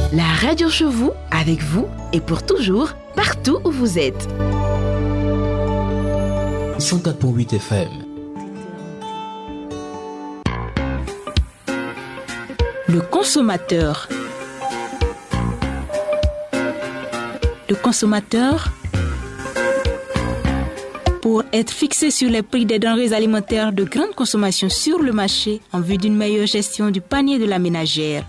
La radio chez vous, avec vous et pour toujours, partout où vous êtes. 104.8 FM. Le consommateur. Le consommateur, pour être fixé sur les prix des denrées alimentaires de grande consommation sur le marché en vue d'une meilleure gestion du panier de la ménagère.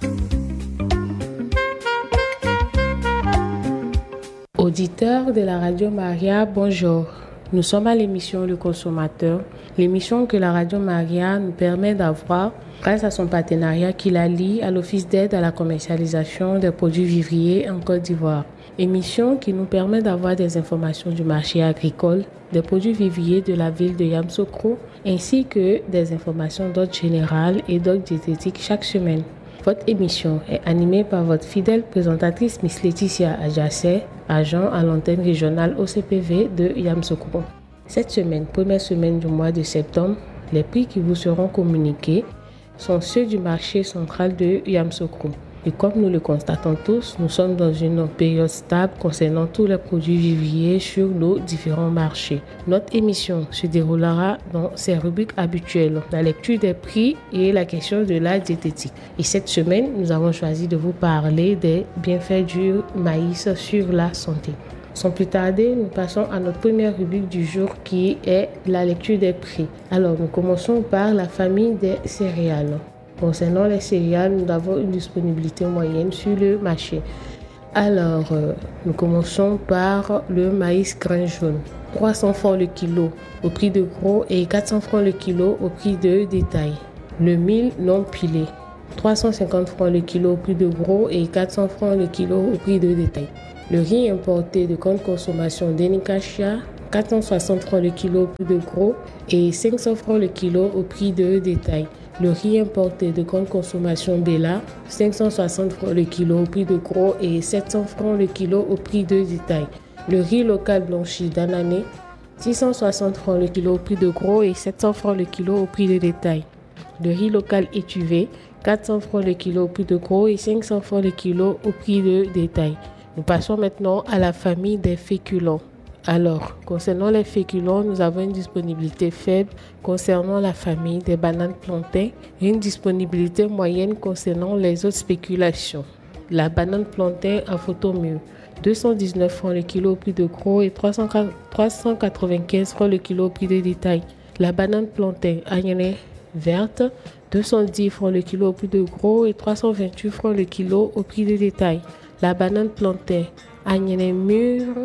Auditeurs de la Radio Maria, bonjour. Nous sommes à l'émission Le Consommateur, l'émission que la Radio Maria nous permet d'avoir grâce à son partenariat qui la lie à l'Office d'aide à la commercialisation des produits vivriers en Côte d'Ivoire. Émission qui nous permet d'avoir des informations du marché agricole, des produits vivriers de la ville de Yamoussoukro, ainsi que des informations d'ordre général et d'ordre diététique chaque semaine. Votre émission est animée par votre fidèle présentatrice Miss Laetitia Adjassé, agent à l'antenne régionale OCPV de Yamoussoukro. Cette semaine, première semaine du mois de septembre, les prix qui vous seront communiqués sont ceux du marché central de Yamoussoukro. Et comme nous le constatons tous, nous sommes dans une période stable concernant tous les produits vivriers sur nos différents marchés. Notre émission se déroulera dans ses rubriques habituelles, la lecture des prix et la question de la diététique. Et cette semaine, nous avons choisi de vous parler des bienfaits du maïs sur la santé. Sans plus tarder, nous passons à notre première rubrique du jour qui est la lecture des prix. Alors, nous commençons par la famille des céréales. Concernant les céréales, nous avons une disponibilité moyenne sur le marché. Alors, nous commençons par le maïs grain jaune. 300 francs le kilo au prix de gros et 400 francs le kilo au prix de détail. Le mil non pilé. 350 francs le kilo au prix de gros et 400 francs le kilo au prix de détail. Le riz importé de grande consommation d'Enikashia, 460 francs le kilo au prix de gros et 500 francs le kilo au prix de détail. Le riz importé de grande consommation Bella, 560 francs le kilo au prix de gros et 700 francs le kilo au prix de détail. Le riz local blanchi d'Anané, 660 francs le kilo au prix de gros et 700 francs le kilo au prix de détail. Le riz local étuvé, 400 francs le kilo au prix de gros et 500 francs le kilo au prix de détail. Nous passons maintenant à la famille des féculents. Alors, concernant les féculents, nous avons une disponibilité faible concernant la famille des bananes plantains et une disponibilité moyenne concernant les autres spéculations. La banane plantain à photo mûre, 219 francs le kilo au prix de gros et 395 francs le kilo au prix de détail. La banane plantain agnelée verte, 210 francs le kilo au prix de gros et 328 francs le kilo au prix de détail. La banane plantain agnelée mûre,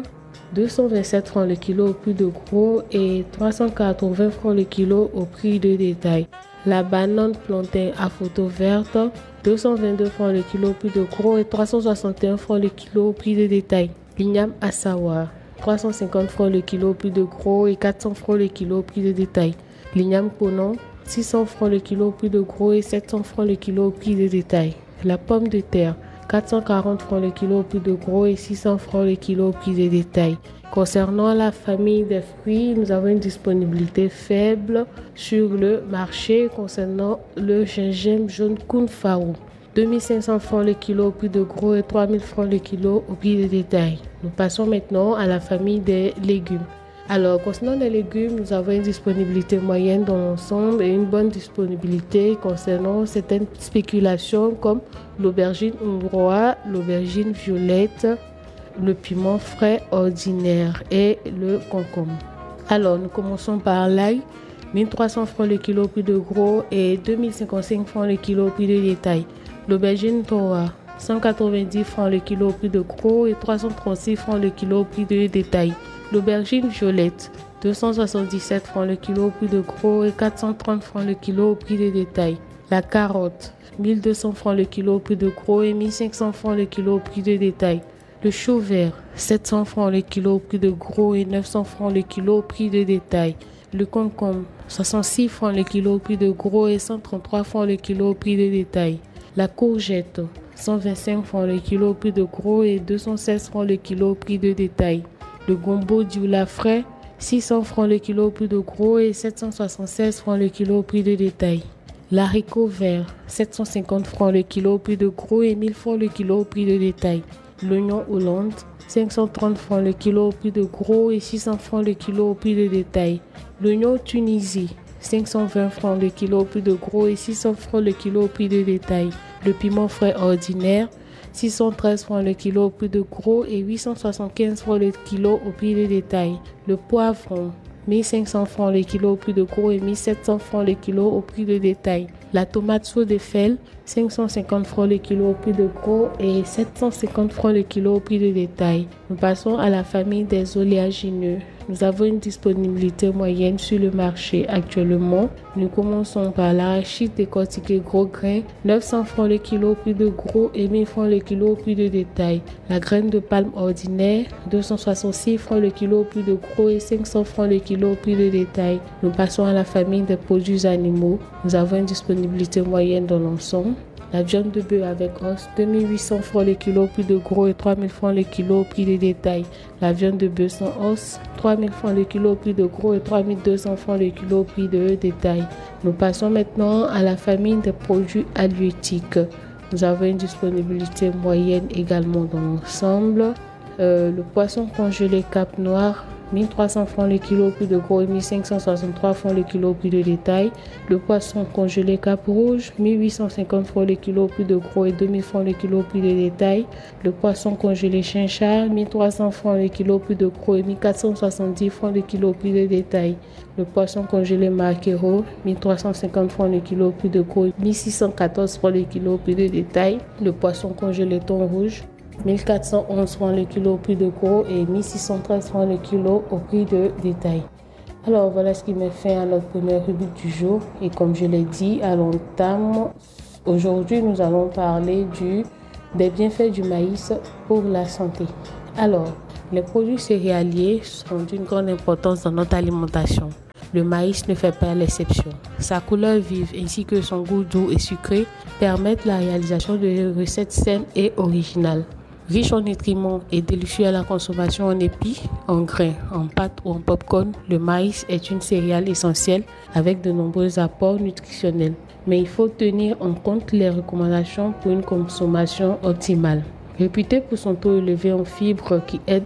227 francs le kilo au prix de gros et 380 francs le kilo au prix de détail. La banane plantain à photo verte, 222 francs le kilo au prix de gros et 361 francs le kilo au prix de détail. L'igname à savoir, 350 francs le kilo au prix de gros et 400 francs le kilo au prix de détail. L'igname Conan, 600 francs le kilo au prix de gros et 700 francs le kilo au prix de détail. La pomme de terre, 440 francs le kilo au prix de gros et 600 francs le kilo au prix de détail. Concernant la famille des fruits, nous avons une disponibilité faible sur le marché concernant le gingembre jaune Kunfaru. 2500 francs le kilo au prix de gros et 3000 francs le kilo au prix de détail. Nous passons maintenant à la famille des légumes. Alors, concernant les légumes, nous avons une disponibilité moyenne dans l'ensemble et une bonne disponibilité concernant certaines spéculations comme l'aubergine hongroise, l'aubergine violette, le piment frais ordinaire et le concombre. Alors, nous commençons par l'ail, 1300 francs le kilo au prix de gros et 2055 francs le kilo au prix de détail. L'aubergine Toa, 190 francs le kilo au prix de gros et 336 francs le kilo au prix de détail. L'aubergine violette, 277 francs le kilo au prix de gros et 430 francs le kilo au prix de détail. La carotte, 1200 francs le kilo au prix de gros et 1500 francs le kilo au prix de détail. Le chou vert, 700 francs le kilo au prix de gros et 900 francs le kilo au prix de détail. Le concombre, 66 francs le kilo au prix de gros et 133 francs le kilo au prix de détail. La courgette, 125 francs le kilo au prix de gros et 216 francs le kilo au prix de détail. Le gombo d'Ioula frais, 600 francs le kilo au prix de gros et 776 francs le kilo au prix de détail. L'haricot vert, 750 francs le kilo au prix de gros et 1000 francs le kilo au prix de détail. L'oignon Hollande, 530 francs le kilo au prix de gros et 600 francs le kilo au prix de détail. L'oignon Tunisie, 520 francs le kilo au prix de gros et 600 francs le kilo au prix de détail. Le piment frais ordinaire, 613 francs le kilo au prix de gros et 875 francs le kilo au prix de détail. Le poivron, 1500 francs le kilo au prix de gros et 1700 francs le kilo au prix de détail. La tomate Saut-de-Fel, 550 francs le kilo au prix de gros et 750 francs le kilo au prix de détail. Nous passons à la famille des oléagineux. Nous avons une disponibilité moyenne sur le marché actuellement. Nous commençons par l'arachide décortiqué gros grain, 900 francs le kilo au prix de gros et 1000 francs le kilo au prix de détail. La graine de palme ordinaire, 266 francs le kilo au prix de gros et 500 francs le kilo au prix de détail. Nous passons à la famille des produits animaux. Nous avons une disponibilité moyenne dans l'ensemble. La viande de bœuf avec os, 2800 francs le kilo au prix de gros et 3000 francs le kilo au prix de détail. La viande de bœuf sans os, 3000 francs le kilo au prix de gros et 3200 francs le kilo au prix de détail. Nous passons maintenant à la famille des produits halieutiques. Nous avons une disponibilité moyenne également dans l'ensemble. Le poisson congelé Cap Noir, 1300 francs le kilo au prix de gros et 1563 francs le kilo au prix de détail. Le poisson congelé Cap Rouge, 1850 francs le kilo au prix de gros et 2000 francs le kilo au prix de détail. Le poisson congelé Chinchard, 1300 francs le kilo au prix de gros et 1470 francs le kilo au prix de détail. Le poisson congelé Marquero, 1350 francs le kilo au prix de gros et 1614 francs le kilo au prix de détail. Le poisson congelé Thon Rouge, 1411 francs le kilo au prix de gros et 1613 francs le kilo au prix de détail. Alors voilà ce qui met fin à notre première rubrique du jour. Et comme je l'ai dit à l'entame, aujourd'hui nous allons parler des bienfaits du maïs pour la santé. Alors, les produits céréaliers sont d'une grande importance dans notre alimentation. Le maïs ne fait pas l'exception. Sa couleur vive ainsi que son goût doux et sucré permettent la réalisation de recettes saines et originales. Riche en nutriments et délicieux à la consommation en épis, en grains, en pâtes ou en pop-corn, le maïs est une céréale essentielle avec de nombreux apports nutritionnels. Mais il faut tenir en compte les recommandations pour une consommation optimale. Réputé pour son taux élevé en fibres qui aide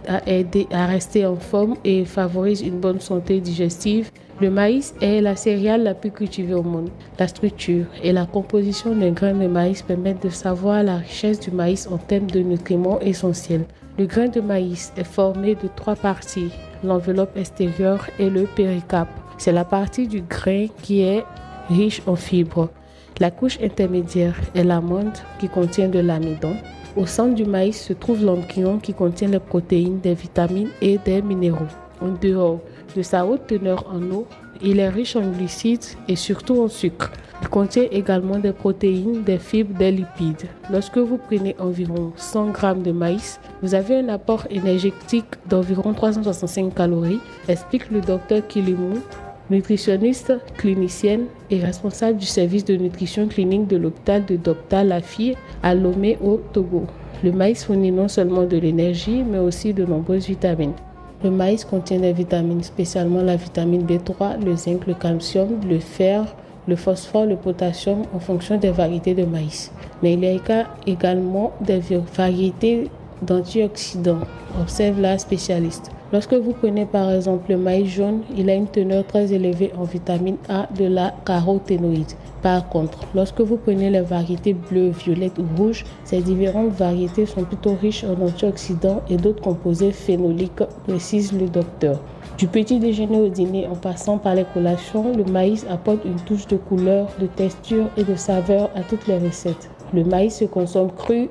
à rester en forme et favorise une bonne santé digestive, le maïs est la céréale la plus cultivée au monde. La structure et la composition des grains de maïs permettent de savoir la richesse du maïs en termes de nutriments essentiels. Le grain de maïs est formé de 3 parties, l'enveloppe extérieure et le péricarpe. C'est la partie du grain qui est riche en fibres. La couche intermédiaire est l'amande qui contient de l'amidon. Au centre du maïs se trouve l'embryon qui contient les protéines, des vitamines et des minéraux. En dehors de sa haute teneur en eau, il est riche en glucides et surtout en sucre. Il contient également des protéines, des fibres, des lipides. Lorsque vous prenez environ 100 g de maïs, vous avez un apport énergétique d'environ 365 calories, explique le docteur Kilimou, nutritionniste clinicienne et responsable du service de nutrition clinique de l'hôpital de Docta Lafille à Lomé au Togo. Le maïs fournit non seulement de l'énergie, mais aussi de nombreuses vitamines. Le maïs contient des vitamines, spécialement la vitamine B3, le zinc, le calcium, le fer, le phosphore, le potassium en fonction des variétés de maïs. Mais il y a également des variétés d'antioxydants, observe la spécialiste. Lorsque vous prenez par exemple le maïs jaune, il a une teneur très élevée en vitamine A de la caroténoïde. Par contre, lorsque vous prenez les variétés bleues, violettes ou rouges, ces différentes variétés sont plutôt riches en antioxydants et d'autres composés phénoliques, précise le docteur. Du petit déjeuner au dîner en passant par les collations, le maïs apporte une touche de couleur, de texture et de saveur à toutes les recettes. Le maïs se consomme cru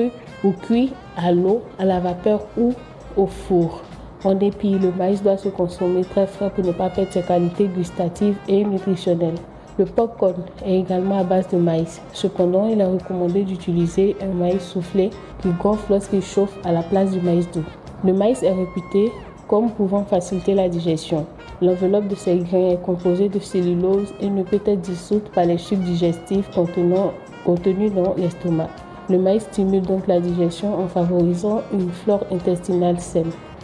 ou cuit à l'eau, à la vapeur ou au four. En dépit, le maïs doit se consommer très frais pour ne pas perdre ses qualités gustatives et nutritionnelles. Le popcorn est également à base de maïs. Cependant, il est recommandé d'utiliser un maïs soufflé qui gonfle lorsqu'il chauffe à la place du maïs doux. Le maïs est réputé comme pouvant faciliter la digestion. L'enveloppe de ces grains est composée de cellulose et ne peut être dissoute par les sucs digestifs contenus dans l'estomac. Le maïs stimule donc la digestion en favorisant une flore intestinale saine.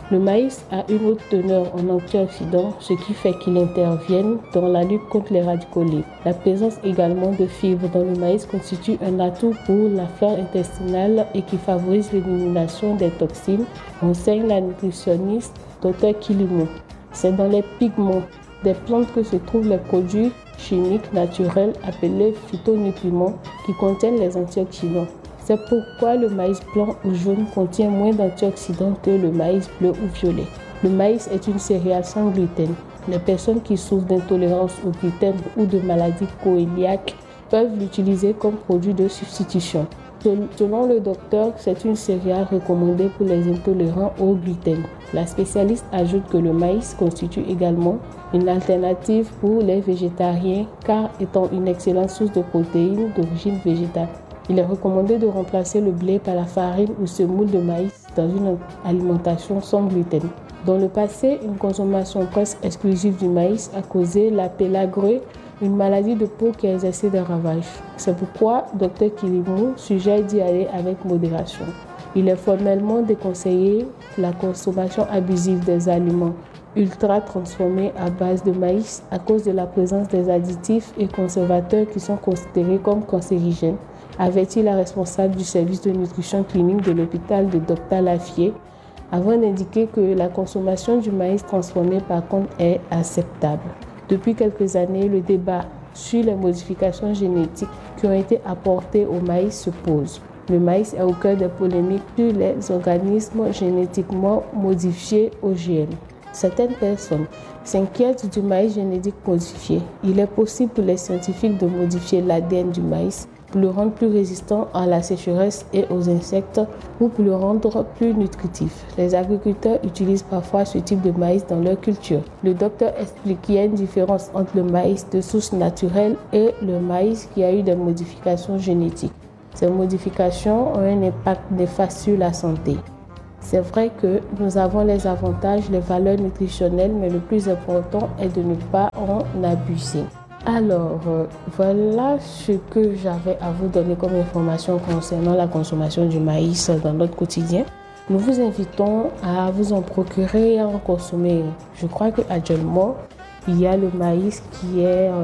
Le maïs a une haute teneur en antioxydants, ce qui fait qu'il intervienne dans la lutte contre les radicaux libres. La présence également de fibres dans le maïs constitue un atout pour la flore intestinale et qui favorise l'élimination des toxines, enseigne la nutritionniste Dr Kilimo. C'est dans les pigments des plantes que se trouvent les produits chimiques naturels appelés phytonutriments qui contiennent les antioxydants. C'est pourquoi le maïs blanc ou jaune contient moins d'antioxydants que le maïs bleu ou violet. Le maïs est une céréale sans gluten. Les personnes qui souffrent d'intolérance au gluten ou de maladies cœliaques peuvent l'utiliser comme produit de substitution. Selon le docteur, c'est une céréale recommandée pour les intolérants au gluten. La spécialiste ajoute que le maïs constitue également une alternative pour les végétariens car étant une excellente source de protéines d'origine végétale. Il est recommandé de remplacer le blé par la farine ou semoule de maïs dans une alimentation sans gluten. Dans le passé, une consommation presque exclusive du maïs a causé la pélagreux, une maladie de peau qui a exercé des ravages. C'est pourquoi Dr Kilimo suggère d'y aller avec modération. Il est formellement déconseillé la consommation abusive des aliments ultra transformés à base de maïs à cause de la présence des additifs et conservateurs qui sont considérés comme cancérigènes, avertit la responsable du service de nutrition clinique de l'hôpital de Dr Lafier, avant d'indiquer que la consommation du maïs transformé par contre est acceptable. Depuis quelques années, le débat sur les modifications génétiques qui ont été apportées au maïs se pose. Le maïs est au cœur des polémiques sur les organismes génétiquement modifiés OGM. Certaines personnes s'inquiètent du maïs génétique modifié. Il est possible pour les scientifiques de modifier l'ADN du maïs pour le rendre plus résistant à la sécheresse et aux insectes ou pour le rendre plus nutritif. Les agriculteurs utilisent parfois ce type de maïs dans leur culture. Le docteur explique qu'il y a une différence entre le maïs de source naturelle et le maïs qui a eu des modifications génétiques. Ces modifications ont un impact néfaste sur la santé. C'est vrai que nous avons les avantages, les valeurs nutritionnelles, mais le plus important est de ne pas en abuser. Alors, voilà ce que j'avais à vous donner comme information concernant la consommation du maïs dans notre quotidien. Nous vous invitons à vous en procurer et à en consommer. Je crois qu'actuellement, il y a le maïs qui est